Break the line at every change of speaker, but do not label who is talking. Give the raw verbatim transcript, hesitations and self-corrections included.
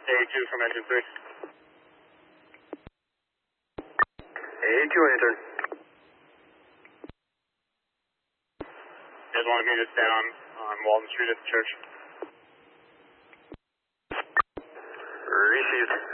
A two from engine three.
A two enter.
You guys wanted me to stand on, on Walton Street at the church?
Received.